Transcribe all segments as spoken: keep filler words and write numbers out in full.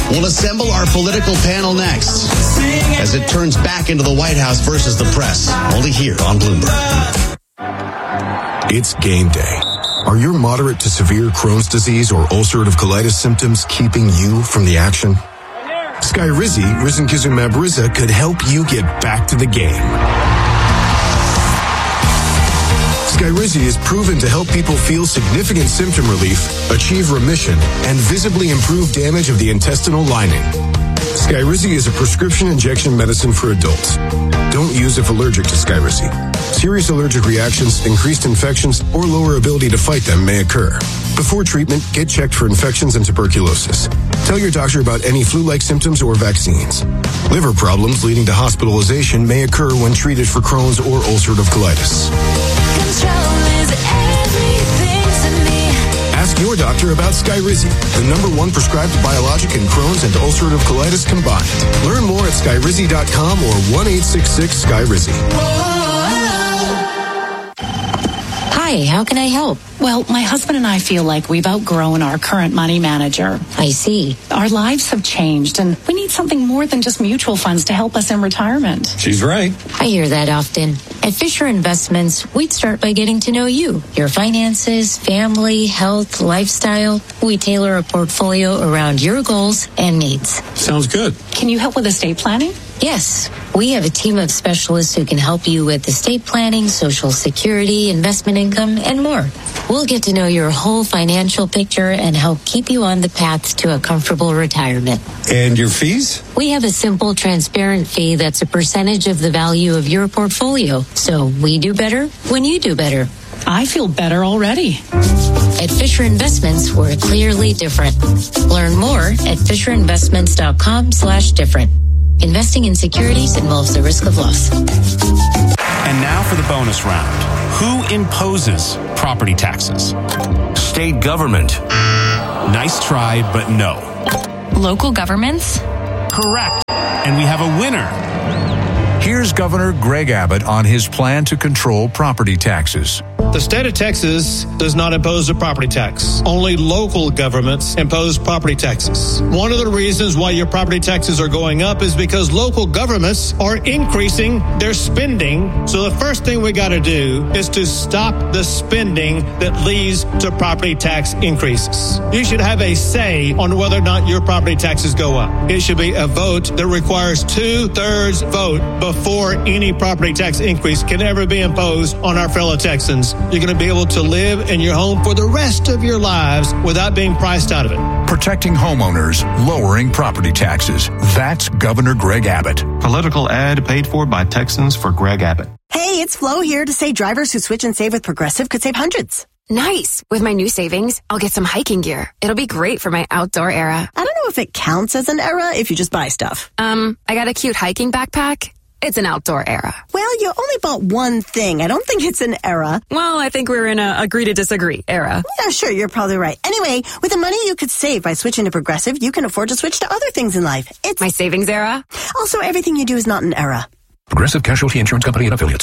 We'll assemble our political panel next as it turns back into the White House versus the press, only here on Bloomberg. It's game day. Are your moderate to severe Crohn's disease or ulcerative colitis symptoms keeping you from the action? Skyrizi, risankizumab Riza, could help you get back to the game. Skyrizi is proven to help people feel significant symptom relief, achieve remission, and visibly improve damage of the intestinal lining. Skyrizi is a prescription injection medicine for adults. Don't use if allergic to Skyrizi. Serious allergic reactions, increased infections, or lower ability to fight them may occur. Before treatment, get checked for infections and tuberculosis. Tell your doctor about any flu-like symptoms or vaccines. Liver problems leading to hospitalization may occur when treated for Crohn's or ulcerative colitis. Control is everything to me. Ask your doctor about Skyrizi, the number one prescribed biologic in Crohn's and ulcerative colitis combined. Learn more at skyrizi dot com or one eight six six Skyrizi. Hi, how can I help? Well, my husband and I feel like we've outgrown our current money manager. I see. Our lives have changed, and we need something more than just mutual funds to help us in retirement. She's right. I hear that often. At Fisher Investments, we'd start by getting to know you, your finances, family, health, lifestyle. We tailor a portfolio around your goals and needs. Sounds good. Can you help with estate planning? Yes, we have a team of specialists who can help you with estate planning, Social Security, investment income, and more. We'll get to know your whole financial picture and help keep you on the path to a comfortable retirement. And your fees? We have a simple, transparent fee that's a percentage of the value of your portfolio. So we do better when you do better. I feel better already. At Fisher Investments, we're clearly different. Learn more at fisher investments dot com slash different. Investing in securities involves the risk of loss. And now for the bonus round. Who imposes property taxes? State government. Nice try, but no. Local governments? Correct. And we have a winner. Here's Governor Greg Abbott on his plan to control property taxes. The state of Texas does not impose a property tax. Only local governments impose property taxes. One of the reasons why your property taxes are going up is because local governments are increasing their spending. So the first thing we got to do is to stop the spending that leads to property tax increases. You should have a say on whether or not your property taxes go up. It should be a vote that requires two-thirds vote before any property tax increase can ever be imposed on our fellow Texans. You're going to be able to live in your home for the rest of your lives without being priced out of it. Protecting homeowners, lowering property taxes. That's Governor Greg Abbott. Political ad paid for by Texans for Greg Abbott. Hey, it's Flo here to say drivers who switch and save with Progressive could save hundreds. Nice. With my new savings, I'll get some hiking gear. It'll be great for my outdoor era. I don't know if it counts as an era if you just buy stuff. Um, I got a cute hiking backpack. It's an outdoor era. Well, you only bought one thing. I don't think it's an era. Well, I think we're in a agree to disagree era. Yeah, sure, you're probably right. Anyway, with the money you could save by switching to Progressive, you can afford to switch to other things in life. It's my savings era. Also, everything you do is not an era. Progressive Casualty Insurance Company and Affiliates.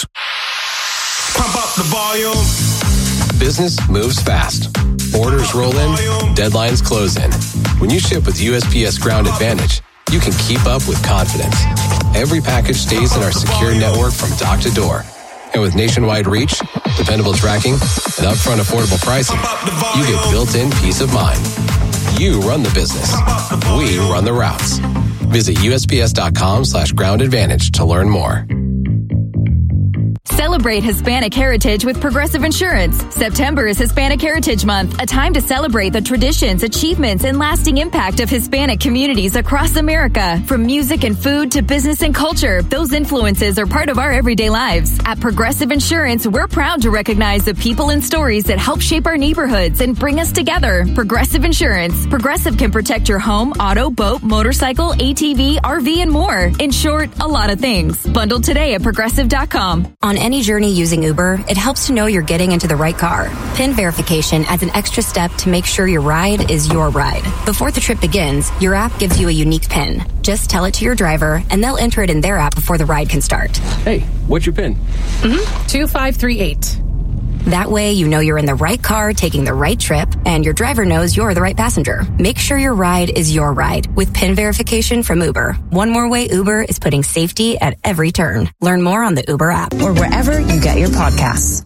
Pump up the volume. Business moves fast. Orders roll in, deadlines close in. When you ship with U S P S Ground Advantage, you can keep up with confidence. Every package stays in our secure network from dock to door. And with nationwide reach, dependable tracking, and upfront affordable pricing, you get built-in peace of mind. You run the business. We run the routes. Visit U S P S dot com slash ground advantage to learn more. Celebrate Hispanic heritage with Progressive Insurance. September is Hispanic Heritage Month, a time to celebrate the traditions, achievements, and lasting impact of Hispanic communities across America. From music and food to business and culture, those influences are part of our everyday lives. At Progressive Insurance, we're proud to recognize the people and stories that help shape our neighborhoods and bring us together. Progressive Insurance. Progressive can protect your home, auto, boat, motorcycle, A T V, R V, and more. In short, a lot of things. Bundle today at progressive dot com. On any journey using Uber, it helps to know you're getting into the right car. PIN verification adds an extra step to make sure your ride is your ride. Before the trip begins, your app gives you a unique PIN. Just tell it to your driver, and they'll enter it in their app before the ride can start. Hey, what's your PIN? Mm-hmm. two five three eight. That way, you know you're in the right car taking the right trip, and your driver knows you're the right passenger. Make sure your ride is your ride with PIN verification from Uber. One more way Uber is putting safety at every turn. Learn more on the Uber app or wherever you get your podcasts.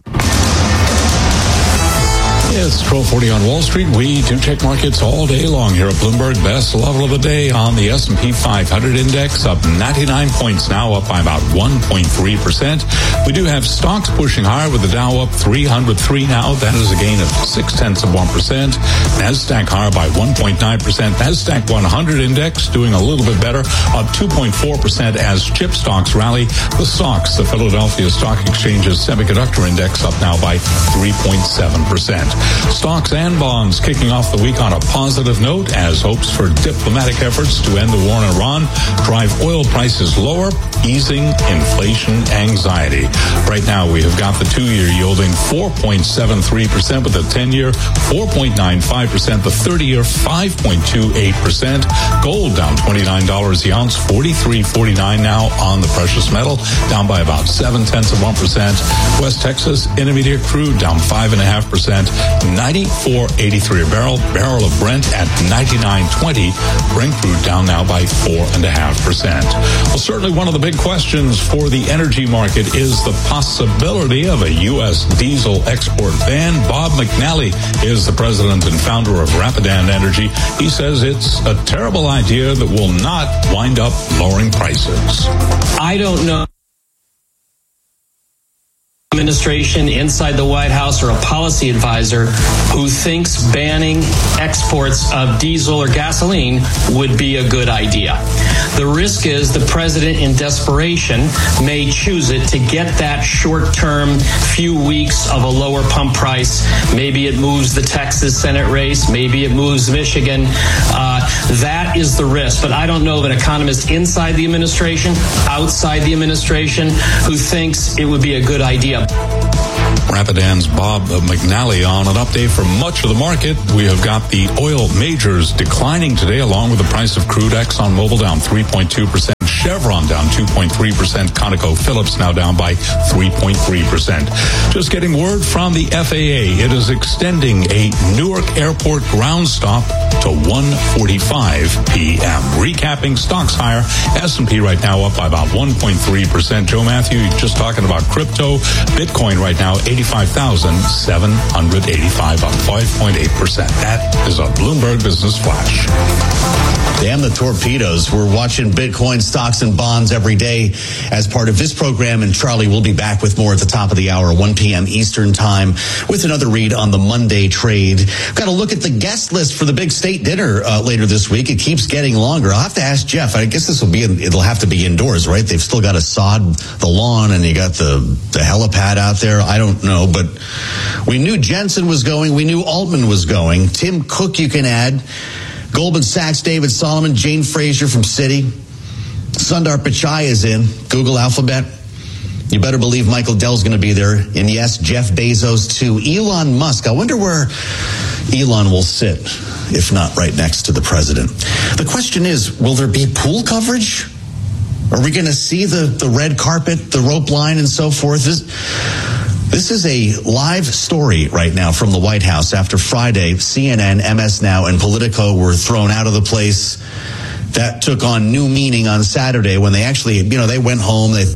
It's twelve forty on Wall Street. We do check markets all day long here at Bloomberg. Best level of the day on the S and P five hundred index, up ninety-nine points now, up by about one point three percent. We do have stocks pushing higher with the Dow up three hundred three now. That is a gain of six tenths of one percent. NASDAQ higher by one point nine percent. NASDAQ one hundred index doing a little bit better, up two point four percent as chip stocks rally. The S O X, the Philadelphia Stock Exchange's semiconductor index, up now by three point seven percent. Stocks and bonds kicking off the week on a positive note as hopes for diplomatic efforts to end the war in Iran drive oil prices lower, easing inflation anxiety. Right now, we have got the two-year yielding four point seven three percent with the ten-year four point nine five percent, the thirty-year five point two eight percent. Gold down twenty-nine dollars the ounce, forty-three forty-nine now on the precious metal, down by about seven tenths of one percent. West Texas Intermediate crude down five point five percent. ninety-four eighty-three a barrel. Barrel of Brent at ninety-nine twenty. Brent crude down now by four point five percent. Well, certainly one of the big questions for the energy market is the possibility of a U S diesel export ban. Bob McNally is the president and founder of Rapidan Energy. He says it's a terrible idea that will not wind up lowering prices. I don't know. Administration inside the White House or a policy advisor who thinks banning exports of diesel or gasoline would be a good idea. The risk is the president in desperation may choose it to get that short-term few weeks of a lower pump price. Maybe it moves the Texas Senate race. Maybe it moves Michigan. Uh, that is the risk. But I don't know of an economist inside the administration, outside the administration, who thinks it would be a good idea. Rapidan's Bob McNally on an update from much of the market. We have got the oil majors declining today, along with the price of crude. ExxonMobil down three point two percent. Chevron down two point three percent. ConocoPhillips now down by three point three percent. Just getting word from the F A A. It is extending a Newark Airport ground stop to one forty-five p.m. Recapping stocks higher. S and P right now up by about one point three percent. Joe Matthew, just talking about crypto. Bitcoin right now eighty-five thousand seven hundred eighty-five, up five point eight percent. That is a Bloomberg Business Flash. Damn the torpedoes. We're watching Bitcoin stocks and bonds every day as part of this program. And Charlie will be back with more at the top of the hour, one p.m. Eastern time, with another read on the Monday trade. Got to look at the guest list for the big state dinner uh, later this week. It keeps getting longer. I'll have to ask Jeff. I guess this will be, in, it'll have to be indoors, right? They've still got to sod the lawn and you got the, the helipad out there. I don't know, but we knew Jensen was going. We knew Altman was going. Tim Cook, you can add. Goldman Sachs, David Solomon, Jane Fraser from Citi. Sundar Pichai is in. Google Alphabet. You better believe Michael Dell's going to be there. And yes, Jeff Bezos too. Elon Musk. I wonder where Elon will sit, if not right next to the president. The question is, will there be pool coverage? Are we going to see the, the red carpet, the rope line, and so forth? This, This is a live story right now from the White House. After Friday, C N N, M S Now, and Politico were thrown out of the place. That took on new meaning on Saturday when they actually, you know, they went home. They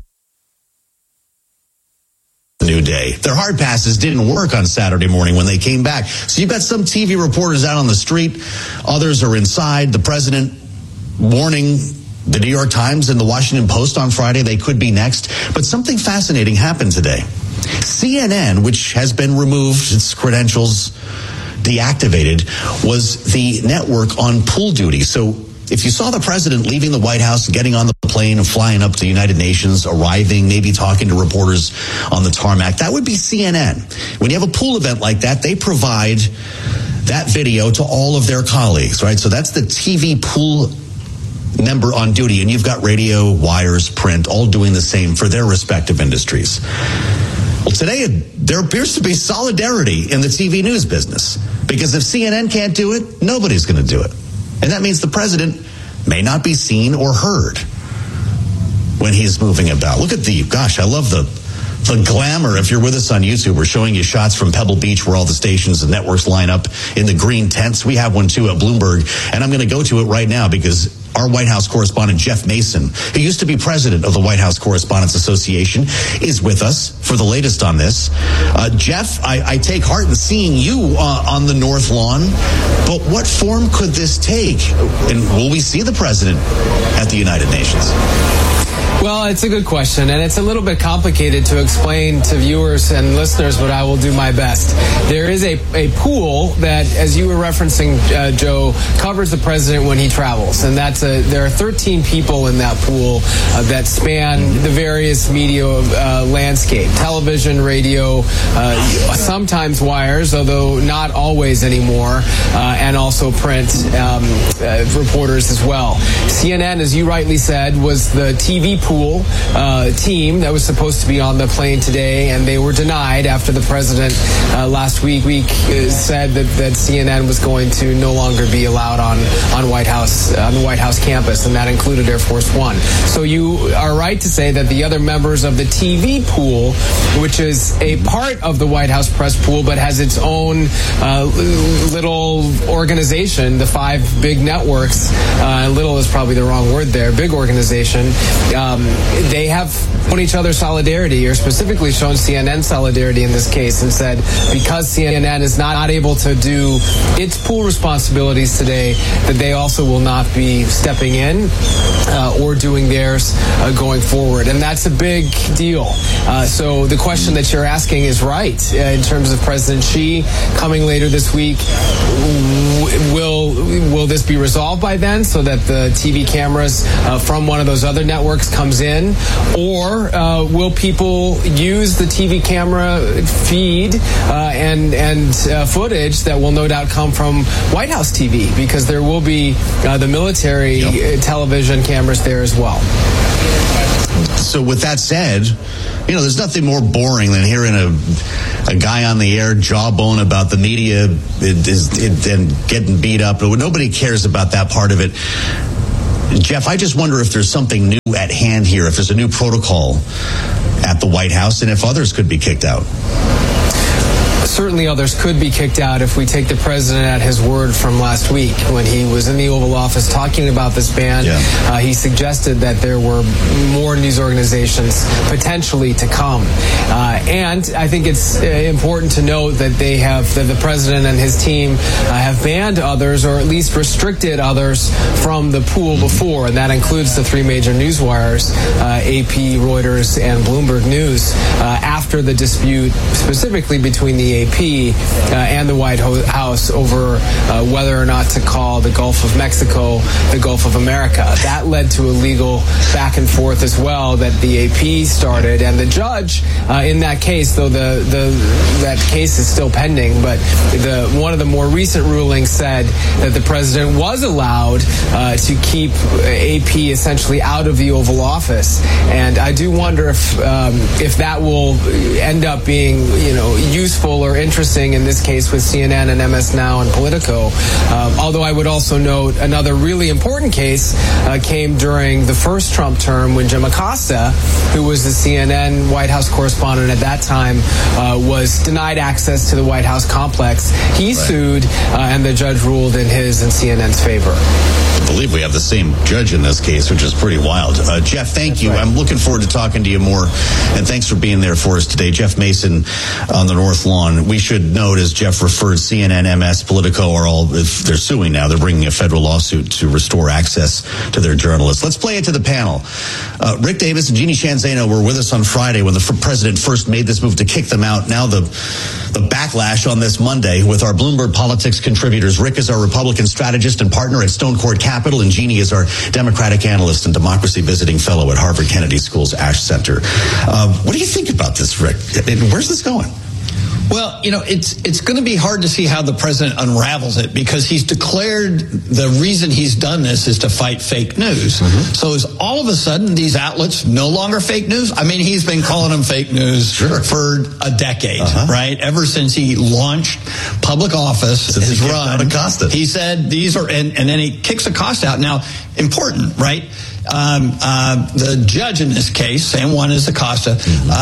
new day. Their hard passes didn't work on Saturday morning when they came back. So you've got some T V reporters out on the street. Others are inside. The president warning the New York Times and the Washington Post on Friday they could be next. But something fascinating happened today. C N N, which has been removed, its credentials deactivated, was the network on pool duty. So if you saw the president leaving the White House, getting on the plane and flying up to the United Nations, arriving, maybe talking to reporters on the tarmac, that would be C N N. When you have a pool event like that, they provide that video to all of their colleagues, right? So that's the T V pool member on duty. And you've got radio, wires, print, all doing the same for their respective industries. Well, today, there appears to be solidarity in the T V news business, because if C N N can't do it, nobody's going to do it. And that means the president may not be seen or heard when he's moving about. Look at the, gosh, I love the the glamour. If you're with us on YouTube, we're showing you shots from Pebble Beach where all the stations and networks line up in the green tents. We have one too at Bloomberg, and I'm going to go to it right now because our White House correspondent, Jeff Mason, who used to be president of the White House Correspondents Association, is with us for the latest on this. Uh, Jeff, I, I take heart in seeing you uh, on the North Lawn, but what form could this take? And will we see the president at the United Nations? Well, it's a good question, and it's a little bit complicated to explain to viewers and listeners, but I will do my best. There is a, a pool that, as you were referencing, uh, Joe, covers the president when he travels, and that's a, there are thirteen people in that pool uh, that span the various media uh, landscape, television, radio, uh, sometimes wires, although not always anymore, uh, and also print um, uh, reporters as well. C N N, as you rightly said, was the T V pool uh, team that was supposed to be on the plane today, and they were denied after the president uh, last week week uh, said that, that C N N was going to no longer be allowed on on White House on the White House campus, and that included Air Force One. So you are right to say that the other members of the T V pool, which is a part of the White House press pool but has its own uh, little organization, the five big networks, uh, little is probably the wrong word there, big organization, um, they have shown each other solidarity, or specifically shown C N N solidarity in this case, and said because C N N is not able to do its pool responsibilities today, that they also will not be stepping in uh, or doing theirs uh, going forward. And that's a big deal. Uh, so the question that you're asking is right uh, in terms of President Xi coming later this week. Will will this be resolved by then so that the T V cameras uh, from one of those other networks comes in, or uh, will people use the T V camera feed uh, and and uh, footage that will no doubt come from White House T V, because there will be uh, the military yep. television cameras there as well. So with that said, you know, there's nothing more boring than hearing a a guy on the air jawbone about the media it, is, it, and getting beat up. Nobody cares about that part of it. Jeff, I just wonder if there's something new at hand here, if there's a new protocol at the White House, and if others could be kicked out. Certainly others could be kicked out if we take the president at his word from last week when he was in the Oval Office talking about this ban. Yeah. Uh, he suggested that there were more news organizations potentially to come. Uh, and I think it's uh, important to note that they have, that the president and his team uh, have banned others, or at least restricted others from the pool before. And that includes the three major news wires, uh, A P, Reuters, and Bloomberg News, uh, after the dispute specifically between the A P uh, and the White House over uh, whether or not to call the Gulf of Mexico the Gulf of America. That led to a legal back and forth as well that the A P started, and the judge uh, in that case, though the, the that case is still pending, but the one of the more recent rulings said that the president was allowed uh, to keep A P essentially out of the Oval Office. And I do wonder if um, if that will end up being, you know, useful or interesting in this case with C N N and M S Now and Politico. Uh, although I would also note another really important case uh, came during the first Trump term when Jim Acosta, who was the C N N White House correspondent at that time, uh, was denied access to the White House complex. He right. sued, uh, and the judge ruled in his and C N N's favor. I believe we have the same judge in this case, which is pretty wild. Uh, Jeff, thank That's you. Right. I'm looking forward to talking to you more, and thanks for being there for us today. Jeff Mason on the North Lawn. We should note, as Jeff referred, C N N, M S, Politico are all, if they're suing now, they're bringing a federal lawsuit to restore access to their journalists. Let's play it to the panel. Uh, Rick Davis and Jeannie Shanzano were with us on Friday when the f- president first made this move to kick them out. Now the the backlash on this Monday with our Bloomberg Politics contributors. Rick is our Republican strategist and partner at Stone Court Capital, and Jeannie is our Democratic analyst and democracy visiting fellow at Harvard Kennedy School's Ash Center. Uh, what do you think about this, Rick? Where's this going? Well, you know, it's it's going to be hard to see how the president unravels it, because he's declared the reason he's done this is to fight fake news. Mm-hmm. So is all of a sudden these outlets no longer fake news? I mean, he's been calling them fake news sure. for a decade, uh-huh. right? Ever since he launched public office, since his he run, Acosta. He said these are, and, and then he kicks Acosta out. Now, important, right? Um, uh, the judge in this case, same one as Acosta, mm-hmm. uh,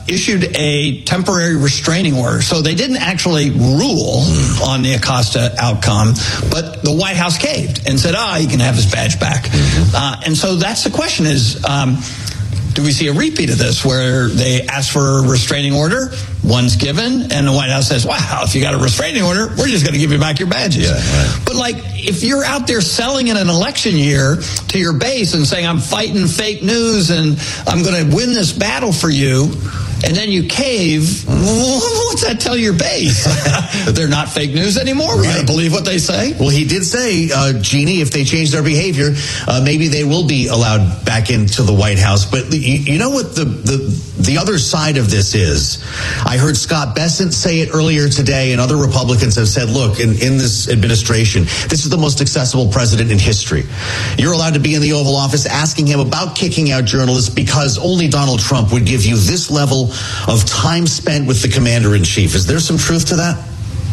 issued a temporary restraining order. So they didn't actually rule mm. on the Acosta outcome, but the White House caved and said, ah, oh, he can have his badge back. Mm-hmm. Uh, and so that's the question is, um, do we see a repeat of this where they ask for a restraining order, one's given, and the White House says, wow, if you got a restraining order, we're just going to give you back your badges. Yeah, right. But like, if you're out there selling in an election year to your base and saying, I'm fighting fake news and I'm going to win this battle for you, and then you cave, what's that tell your base? They're not fake news anymore. We're right. going to believe what they say. Well, he did say, uh, Jeannie, if they change their behavior, uh, maybe they will be allowed back into the White House. But you, you know what the, the the other side of this is? I heard Scott Bessent say it earlier today, and other Republicans have said, look, in, in this administration, this is the most accessible president in history. You're allowed to be in the Oval Office asking him about kicking out journalists because only Donald Trump would give you this level of time spent with the commander-in-chief. Is there some truth to that?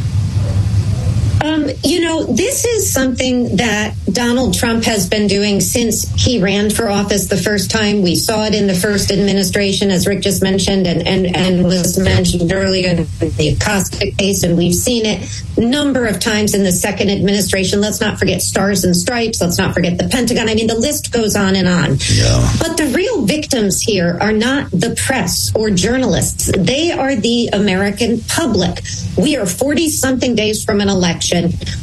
Um, you know, this is something that Donald Trump has been doing since he ran for office the first time. We saw it in the first administration, as Rick just mentioned, and, and, and was mentioned earlier in the Acosta case, and we've seen it a number of times in the second administration. Let's not forget Stars and Stripes. Let's not forget the Pentagon. I mean, the list goes on and on. Yeah. But the real victims here are not the press or journalists. They are the American public. We are forty-something days from an election.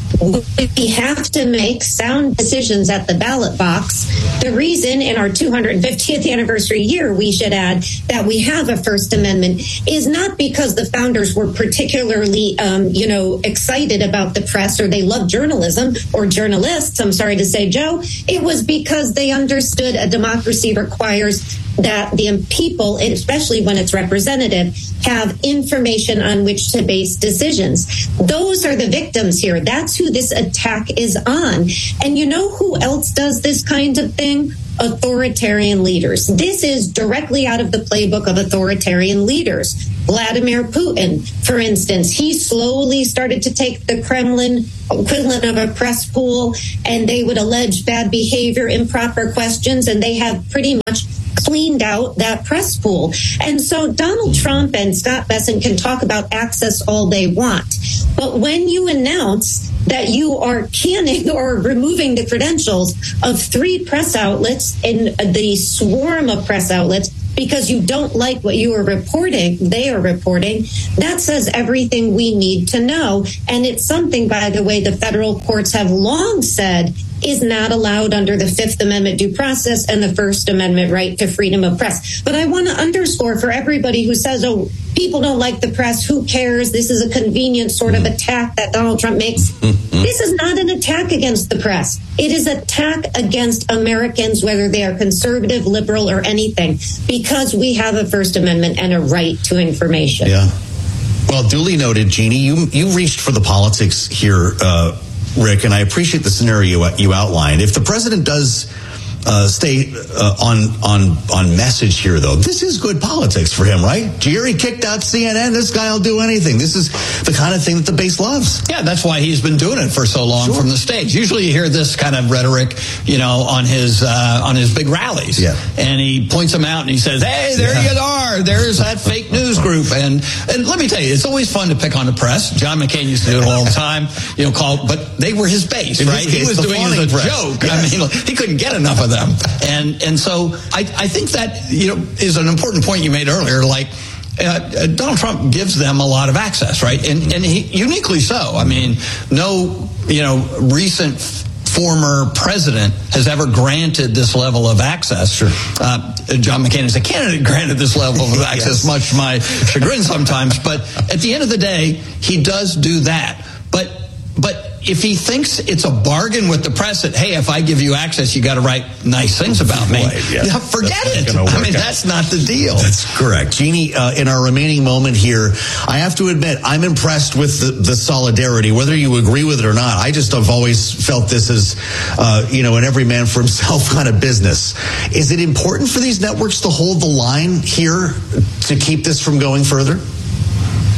We have to make sound decisions at the ballot box. The reason in our two hundred fiftieth anniversary year, we should add, that we have a First Amendment is not because the founders were particularly, um, you know, excited about the press or they loved journalism or journalists. I'm sorry to say, Joe. It was because they understood a democracy requires that the people, especially when it's representative, have information on which to base decisions. Those are the victims here. That's who this attack is on. And you know who else does this kind of thing? Authoritarian leaders. This is directly out of the playbook of authoritarian leaders. Vladimir Putin, for instance, he slowly started to take the Kremlin equivalent of a press pool, and they would allege bad behavior, improper questions, and they have pretty much cleaned out that press pool. And so Donald Trump and Scott Bessent can talk about access all they want. But when you announce that you are canning or removing the credentials of three press outlets in the swarm of press outlets because you don't like what you are reporting, they are reporting, that says everything we need to know. And it's something, by the way, the federal courts have long said is not allowed under the Fifth Amendment due process and the First Amendment right to freedom of press. But I want to underscore for everybody who says, oh, people don't like the press, who cares? This is a convenient sort of attack that Donald Trump makes. This is not an attack against the press. It is an attack against Americans, whether they are conservative, liberal, or anything, because we have a First Amendment and a right to information. Yeah. Well, duly noted, Jeannie. You you reached for the politics here, uh, Rick, and I appreciate the scenario you outlined. If the president does uh, stay uh, on on on message here, though, this is good politics for him, right? Jerry kicked out C N N. This guy will do anything. This is the kind of thing that the base loves. Yeah, that's why he's been doing it for so long sure. from the stage. Usually you hear this kind of rhetoric, you know, on his uh, on his big rallies. Yeah. And he points them out and he says, hey, there yeah. you are. There's that fake news group. And and let me tell you, it's always fun to pick on the press. John McCain used to do it all the time, you know, call, but they were his base, In right? Case, he was doing it as a press. joke. Yes. I mean, he couldn't get enough of them. And and so I, I think that, you know, is an important point you made earlier, like, Uh, Donald Trump gives them a lot of access, right? And and he, uniquely so. I mean, no, you know, recent former president has ever granted this level of access. Sure. Uh, John McCain as a candidate granted this level of access, yes. much to my chagrin sometimes. But at the end of the day, he does do that. But but if he thinks it's a bargain with the press that, hey, if I give you access, you got to write nice things about me, right, yeah. Yeah, forget it. I mean, out. that's not the deal. That's correct. Jeannie, uh, in our remaining moment here, I have to admit, I'm impressed with the, the solidarity, whether you agree with it or not. I just have always felt this is, uh, you know, an every man for himself kind of business. Is it important for these networks to hold the line here to keep this from going further?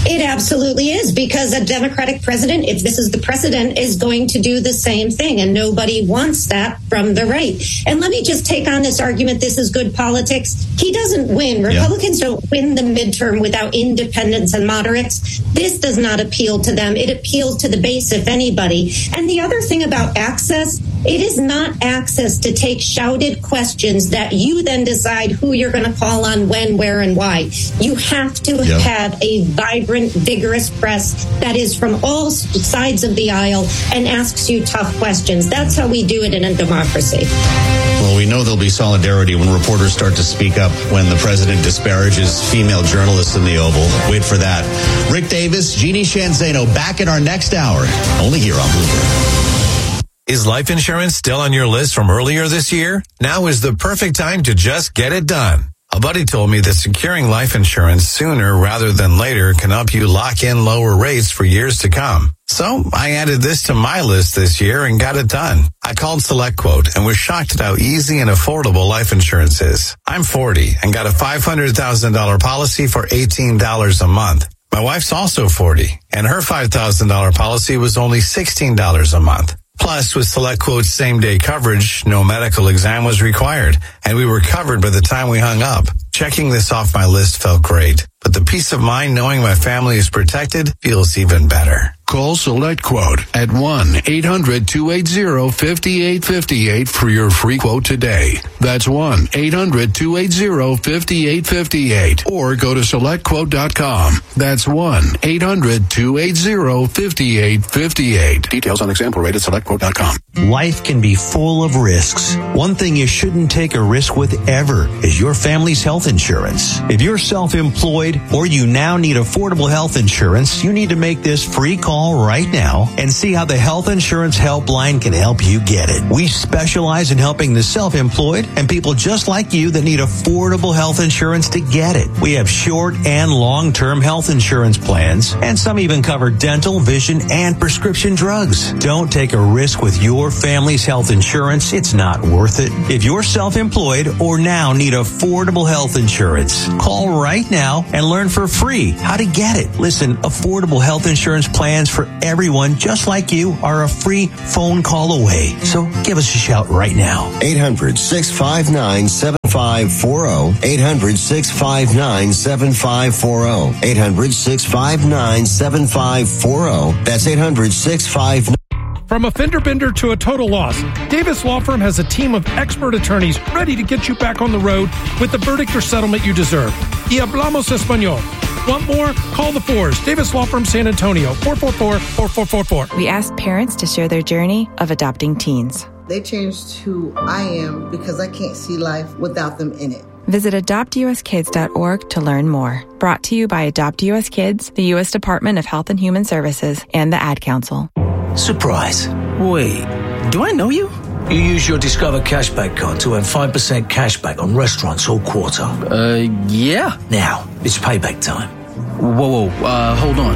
It absolutely is, because a Democratic president, if this is the precedent, is going to do the same thing, and nobody wants that from the right. And let me just take on this argument, this is good politics. He doesn't win. Republicans yeah. don't win the midterm without independents and moderates. This does not appeal to them. It appeals to the base, if anybody. And the other thing about access, it is not access to take shouted questions that you then decide who you're going to call on, when, where, and why. You have to yeah. have a vibrant, vigorous press that is from all sides of the aisle and asks you tough questions. That's how we do it in a democracy. Well, we know there'll be solidarity when reporters start to speak up when the president disparages female journalists in the Oval. Wait for that. Rick Davis, Jeannie Shanzano, back in our next hour, only here on Bloomberg. Is life insurance still on your list from earlier this year? Now is the perfect time to just get it done. A buddy told me that securing life insurance sooner rather than later can help you lock in lower rates for years to come. So I added this to my list this year and got it done. I called SelectQuote and was shocked at how easy and affordable life insurance is. I'm forty and got a five hundred thousand dollars policy for eighteen dollars a month. My wife's also forty and her five thousand dollars policy was only sixteen dollars a month. Plus, with SelectQuote's same-day coverage, no medical exam was required, and we were covered by the time we hung up. Checking this off my list felt great, but the peace of mind knowing my family is protected feels even better. Call SelectQuote at one eight hundred two eight zero five eight five eight for your free quote today. That's one eight hundred two eight zero five eight five eight. Or go to select quote dot com. That's one eight hundred two eight zero five eight five eight. Details on example rate at select quote dot com. Life can be full of risks. One thing you shouldn't take a risk with ever is your family's health insurance. If you're self-employed or you now need affordable health insurance, you need to make this free call right now and see how the Health Insurance Helpline can help you get it. We specialize in helping the self-employed and people just like you that need affordable health insurance to get it. We have short and long-term health insurance plans, and some even cover dental, vision, and prescription drugs. Don't take a risk with your family's health insurance. It's not worth it. If you're self-employed or now need affordable health insurance, call right now and learn for free how to get it. Listen, affordable health insurance plans for everyone just like you are a free phone call away. So give us a shout right now. eight hundred six five nine seven five four zero. eight hundred six five nine seven five four zero. eight hundred six five nine seven five four zero. That's eight hundred six five nine. From a fender bender to a total loss, Davis Law Firm has a team of expert attorneys ready to get you back on the road with the verdict or settlement you deserve. Y hablamos español. Want more? Call the Fours. Davis Law Firm San Antonio, four four four, four four four four. We asked parents to share their journey of adopting teens. They changed who I am because I can't see life without them in it. Visit adopt u s kids dot org to learn more. Brought to you by Adopt U S Kids, the U S Department of Health and Human Services, and the Ad Council. Surprise. Wait, do I know you? You use your Discover Cashback card to earn five percent cashback on restaurants all quarter. Uh, yeah. Now, it's payback time. Whoa, whoa, uh, hold on.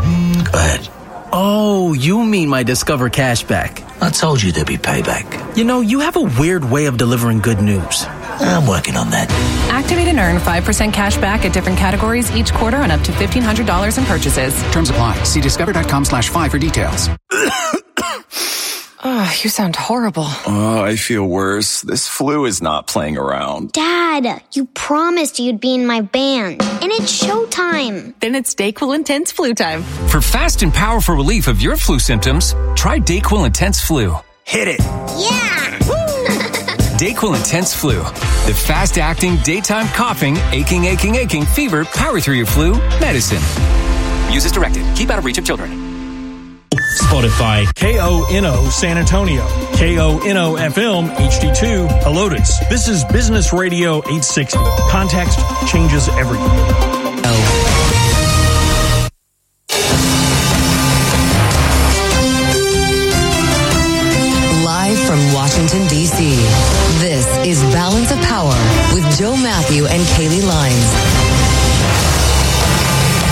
Go ahead. Oh, you mean my Discover Cashback. I told you there'd be payback. You know, you have a weird way of delivering good news. I'm working on that. Activate and earn five percent cash back at different categories each quarter on up to fifteen hundred dollars in purchases. Terms apply. See discover.com slash five for details. Oh, you sound horrible. Oh, I feel worse. This flu is not playing around. Dad, you promised you'd be in my band. And it's showtime. Then it's DayQuil Intense Flu time. For fast and powerful relief of your flu symptoms, try DayQuil Intense Flu. Hit it. Yeah! DayQuil Intense Flu. The fast-acting, daytime coughing, aching, aching, aching, fever, power through your flu medicine. Use as directed. Keep out of reach of children. Spotify, K O N O San Antonio, K O N O F M H D two Helotes. This is Business Radio eight sixty. Context changes everything. Live from Washington, D C, this is Balance of Power with Joe Matthew and Kaylee Lines.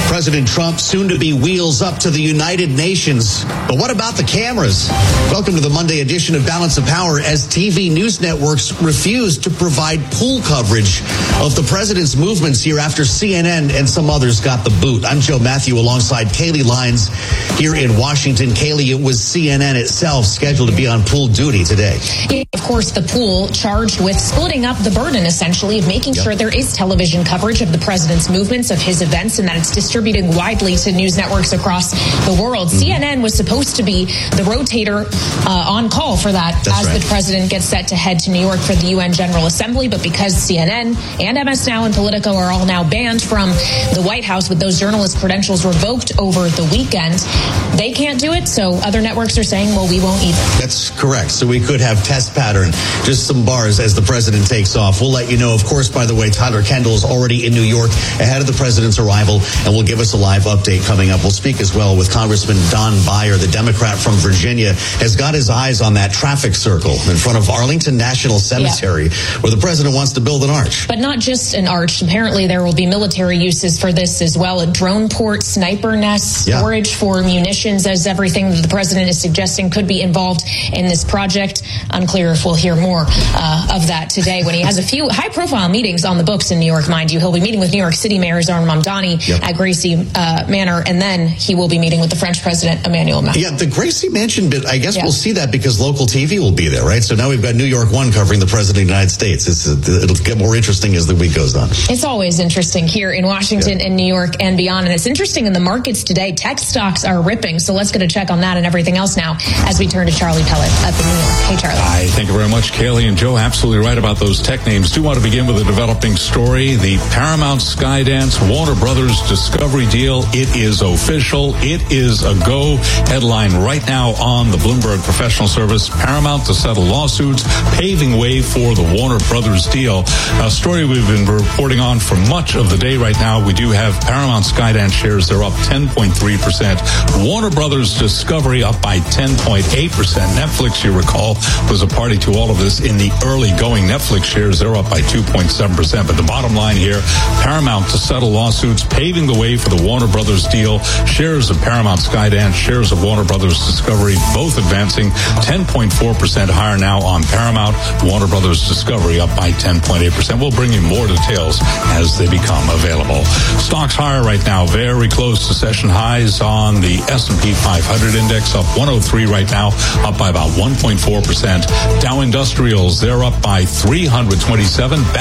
President Trump soon to be wheels up to the United Nations. But what about the cameras? Welcome to the Monday edition of Balance of Power as T V news networks refuse to provide pool coverage of the president's movements here after C N N and some others got the boot. I'm Joe Matthew alongside Kaylee Lyons here in Washington. Kaylee, it was C N N itself scheduled to be on pool duty today. Of course, the pool charged with splitting up the burden, essentially, of making yep. sure there is television coverage of the president's movements, of his events, and that it's distributed widely to news networks across the world. Mm-hmm. C N N was supposed to be the rotator uh, on call for that That's as right. the president gets set to head to New York for the U N General Assembly. But because C N N and M S Now and Politico are all now banned from the White House with those journalist credentials revoked over the weekend, they can't do it. So other networks are saying, well, we won't either. That's correct. So we could have test pattern, just some bars as the president takes off. We'll let you know. Of course, by the way, Tyler Kendall is already in New York ahead of the president's arrival and will give us a live update coming up. We'll speak as well with Congressman Don Beyer, the Democrat from Virginia, has got his eyes on that traffic circle in front of Arlington National Cemetery, yeah. where the president wants to build an arch. But not just an arch. Apparently, there will be military uses for this as well. A drone port, sniper nest, storage yeah. for munitions, as everything that the president is suggesting could be involved in this project. Unclear if we'll hear more uh, of that today when he has a few high-profile meetings on the books in New York, mind you. He'll be meeting with New York City Mayor Zohran Mamdani yep. at Gracie uh, Manor, and then he will be meeting with the French President Emmanuel Macron. Yeah, the Gracie Mansion bit, I guess yeah. we'll see that because local T V will be there, right? So now we've got New York One covering the President of the United States. It's, it'll get more interesting as the week goes on. It's always interesting here in Washington yeah. and New York and beyond, and it's interesting in the markets today. Tech stocks are ripping, so let's get a check on that and everything else now as we turn to Charlie Pellet up in New York. Hey, Charlie. Hi, thank you very much, Kaylee and Joe. Absolutely right about those tech names. Do want to begin with a developing story. The Paramount Skydance Warner Brothers Discovery deal. It is official. It is a go. Headline right now on the Bloomberg Professional Service. Paramount to settle lawsuits, paving way for the Warner Brothers deal. A story we've been reporting on for much of the day right now. We do have Paramount Skydance shares. They're up ten point three percent. Warner Brothers Discovery up by ten point eight percent. Netflix, you recall, was a party to all of this in the early going. Netflix shares, they're up by two point seven percent. But the bottom line here, Paramount to settle lawsuits, paving the way for the Warner Brothers deal. Shares of Paramount Skydance, shares of Warner Brothers Discovery, both advancing ten point four percent higher now on Paramount. Warner Brothers Discovery up by ten point eight percent. We'll bring you more details as they become available. Stocks higher right now, very close to session highs on the S and P five hundred index, up one oh three right now, up by about one point four percent. Dow Industrials, they're up by three hundred twenty-seven.